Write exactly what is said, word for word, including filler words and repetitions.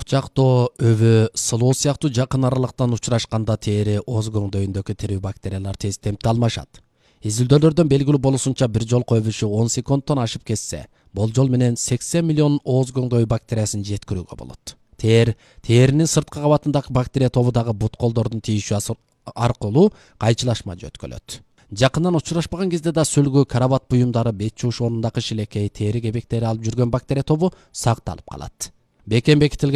Курчактоо, өбө, сылоо сыяктуу жакын аралыктан учурашканда тери, ооз көңдөйүндөгү тирүү бактериялар тез темпте алмашат. Изилдөөлөрдөн белгилүү болушунча бир жолку өбүшү он секундтон ашып кетсе, болжол менен сексен миллион ооз көңдөй бактериясын жеткирүүгө болот. Тер, теринин сырткы кабатындагы бактерия тобу дагы бут колдордун тийишүү аркылуу кайчылашма жөткөлөт. Жакындан учурашпаган кезде да сөлгү, карабат буюмдары, бет жууш орнундагы шилекей, тери кебектери алып жүргөн бактерия тобу сакталып калат. Бекем бекитилген